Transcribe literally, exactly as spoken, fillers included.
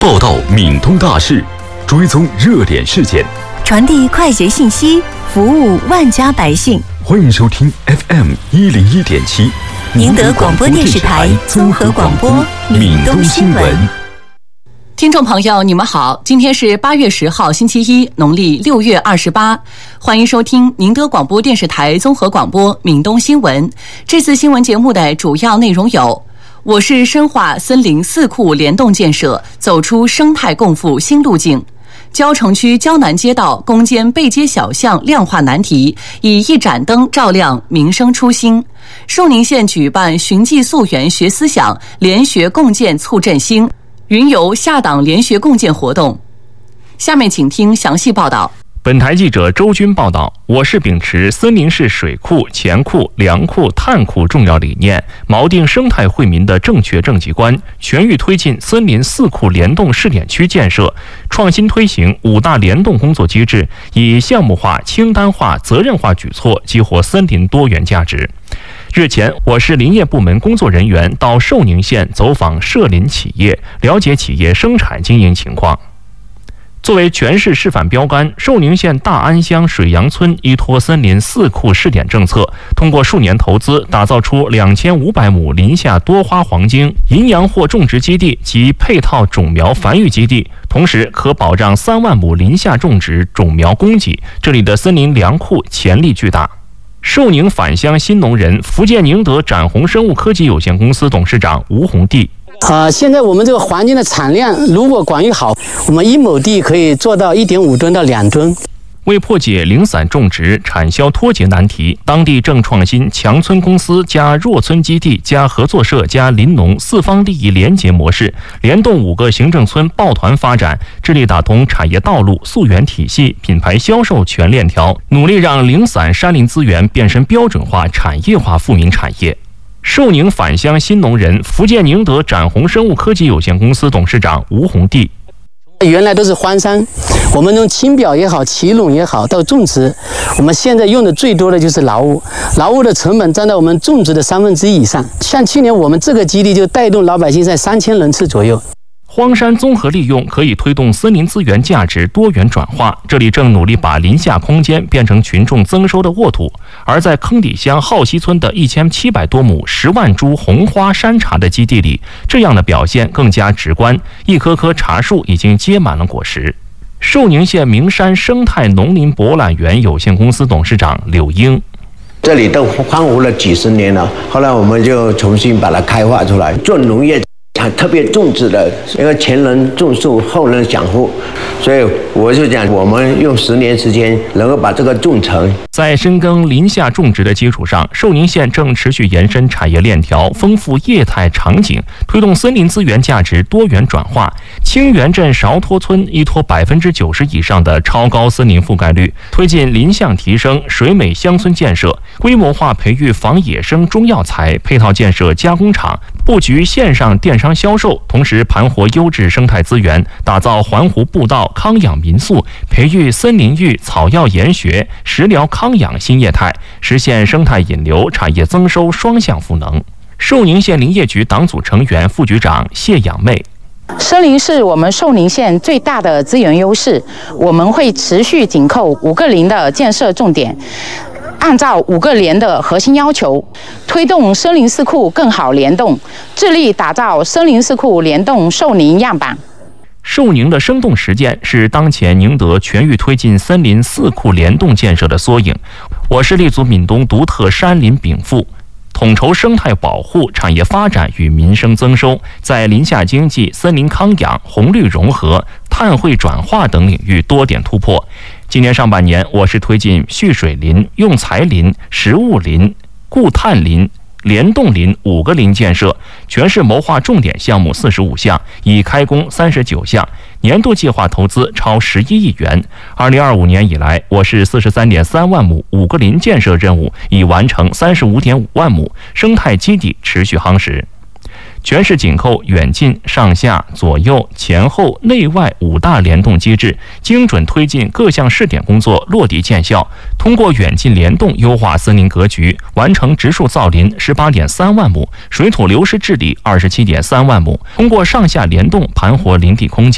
报道闽东大事，追踪热点事件， 传递快捷信息，服务万家百姓。 欢迎收听 F M 一零一点七， 宁德广播电视台综合广播闽东新闻。 听众朋友，你们好，今天是八月十号，星期一，农历六月二十八，欢迎收听宁德广播电视台综合广播闽东新闻。这次新闻节目的主要内容有：我市深化森林四库联动建设，走出生态共富新路径；蕉城区蕉南街道攻坚背街小巷亮化难题，以一盏灯照亮民生初心；寿宁县举办寻迹溯源学思想，联学共建促振兴；云游下党联学共建活动。下面请听详细报道。 本台记者周军报道，我市秉持森林是水库、钱库、粮库、碳库重要理念，锚定生态惠民的正确政绩观，全域推进森林四库联动试点区建设，创新推行五大联动工作机制，以项目化、清单化、责任化举措激活森林多元价值。日前，我市林业部门工作人员到寿宁县走访涉林企业，了解企业生产经营情况。作为全市示范标杆，寿宁县大安乡水阳村依托森林四库试点政策，通过数年投资，打造出两千五百亩林下多花黄金银阳货种植基地及配套种苗繁育基地，同时可保障三万亩林下种植种苗供给。这里的森林粮库潜力巨大。寿宁返乡新农人福建宁德展宏生物科技有限公司董事长吴宏娣。 呃，现在我们这个环境的产量如果管理好，我们一亩地可以做到一点五吨到两吨。 为破解零散种植、产销脱节难题，当地正创新强村公司加弱村基地加合作社加林农四方利益联结模式，联动五个行政村抱团发展，致力打通产业道路、溯源体系、品牌销售全链条，努力让零散山林资源变身标准化、产业化富民产业。寿宁返乡新农人福建宁德展宏生物科技有限公司董事长吴宏娣。 原来都是荒山，我们从青表也好，骑垄也好，到种植，我们现在用的最多的就是劳务，劳务的成本占到我们种植的三分之一以上。像去年我们这个基地就带动老百姓在三千人次左右。 荒山综合利用可以推动森林资源价值多元转化，这里正努力把林下空间变成群众增收的沃土。而在坑底乡浩溪村的一千七百多亩十万株红花山茶的基地里，这样的表现更加直观，一棵棵茶树已经结满了果实。寿宁县名山生态农林博览园有限公司董事长柳英。 这里都荒芜了几十年了，后来我们就重新把它开发出来，做农业特别种植的，因为前人种树，后人享福，所以我就讲，我们用十年时间能够把这个种成。 在深耕林下种植的基础上，寿宁县正持续延伸产业链条，丰富业态场景，推动森林资源价值多元转化。清源镇韶托村依托百分之九十以上的超高森林覆盖率，推进林相提升、水美乡村建设，规模化培育防野生中药材，配套建设加工厂，布局线上电商销售，同时盘活优质生态资源，打造环湖步道康养民宿，培育森林浴、草药研学、食疗康养新业态，实现生态引流、产业增收双向赋能。寿宁县林业局党组成员、副局长谢养妹。 森林是我们寿宁县最大的资源优势，我们会持续紧扣五个林的建设重点，按照五个联的核心要求，推动森林四库更好联动，致力打造森林四库联动寿宁样板。 寿宁的生动实践是当前宁德全域推进森林四库联动建设的缩影。我市立足闽东独特山林禀赋，统筹生态保护、产业发展与民生增收，在林下经济、森林康养、红绿融合、碳汇转化等领域多点突破。今年上半年，我市推进蓄水林、用材林、食物林、固碳林、联动林五个林建设，全市谋划重点项目四十五项，已开工三十九项，年度计划投资超十一亿元。二零二五年以来，我市四十三点三万亩五个林建设任务已完成三十五点五万亩，生态基地持续夯实。全市紧扣远近、上下、左右、前后、内外五大联动机制，精准推进各项试点工作落地见效。通过远近联动优化森林格局，完成植树造林十八点三万亩，水土流失治理二十七点三万亩。通过上下联动盘活林地空间。